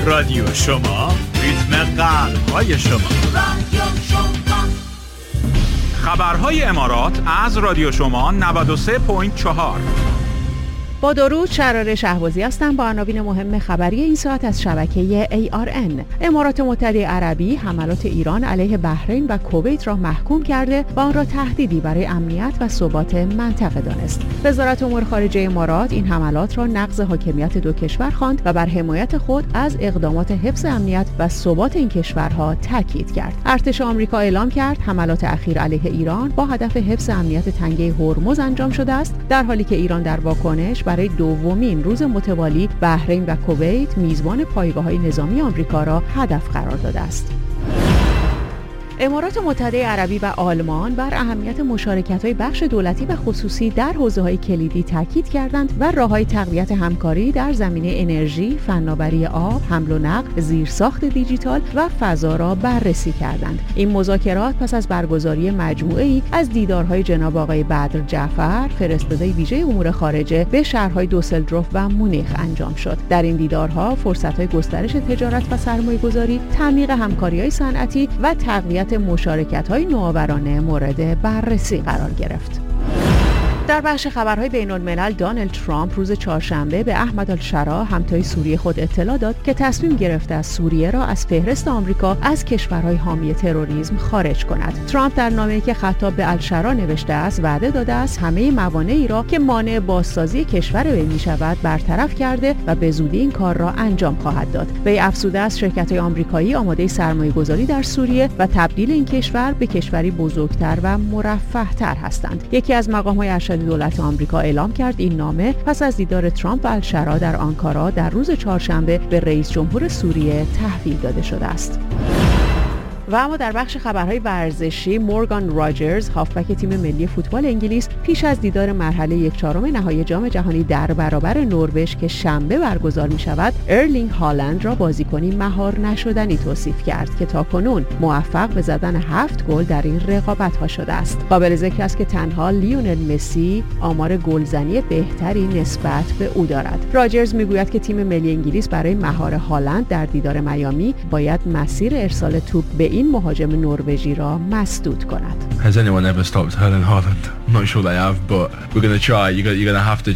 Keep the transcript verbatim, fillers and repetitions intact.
رادیو شما، ریتم قلب های شما. رادیو شما. خبرهای امارات از رادیو شما نود و سه ممیز چهار. با درود، شراره شهبازی هستم با عناوین مهم خبری این ساعت از شبکه ای آر ان. امارات متحده عربی حملات ایران علیه بحرین و کویت را محکوم کرده و آن را تهدیدی برای امنیت و ثبات منطقه دانست. وزارت امور خارجه امارات این حملات را نقض حاکمیت دو کشور خواند و بر حمایت خود از اقدامات حفظ امنیت و ثبات این کشورها تاکید کرد. ارتش آمریکا اعلام کرد حملات اخیر علیه ایران با هدف حفظ امنیت تنگه هرمز انجام شده است، در حالی که ایران در واکنش برای دومین روز متوالی بحرین و کویت میزبان پایگاه‌های نظامی آمریکا را هدف قرار داده است. امارات متحده عربی و آلمان بر اهمیت مشارکت‌های بخش دولتی و خصوصی در حوزه‌های کلیدی تاکید کردند و راه‌های تقویت همکاری در زمینه انرژی، فناوری آب، حمل و نقل، زیرساخت دیجیتال و فضا را بررسی کردند. این مذاکرات پس از برگزاری مجموعه‌ای از دیدارهای جناب آقای بدر جعفر، فرستاده ویژه امور خارجه به شهرهای دوسلدورف و مونیخ انجام شد. در این دیدارها فرصت‌های گسترش تجارت و سرمایه‌گذاری، تعمیق همکاری‌های صنعتی و تقویت مشارکت‌های نوآورانه مورد بررسی قرار گرفت. در بخش خبرهای بین‌الملل، دونالد ترامپ روز چهارشنبه به احمد الشرا همتای سوریه خود اطلاع داد که تصمیم گرفته است سوریه را از فهرست آمریکا از کشورهای حامی تروریسم خارج کند. ترامپ در نامه‌ای که خطاب به الشرا نوشته است وعده داده است همه موانعی را که مانع بازسازی کشور وی می‌شود برطرف کرده و به زودی این کار را انجام خواهد داد. وی افزوده است شرکت‌های آمریکایی آماده سرمایه‌گذاری در سوریه و تبدیل این کشور به کشوری بزرگتر و مرفه‌تر هستند. یکی از مقام‌های ارشد دولت آمریکا اعلام کرد این نامه پس از دیدار ترامپ و الشرا در آنکارا در روز چهارشنبه به رئیس جمهور سوریه تحویل داده شده است. و اما در بخش خبرهای ورزشی، مورگان راجرز هافبک تیم ملی فوتبال انگلیس پیش از دیدار مرحله یک چهارم نهایی جام جهانی در برابر نروژ که شنبه برگزار می شود، ارلینگ هالند را بازیکنی مهار نشدنی توصیف کرد که تاکنون موفق به زدن هفت گل در این رقابت‌ها شده است. قابل ذکر است که تنها لیونل مسی آمار گلزنی بهتری نسبت به او دارد. راجرز میگوید که تیم ملی انگلیس برای مهار هالند در دیدار میامی باید مسیر ارسال توپ به این مهاجم نروژی را مسدود کند. Has anyone ever stopped Erling Haaland? I'm not sure they have, but we're going to try. You're going to have to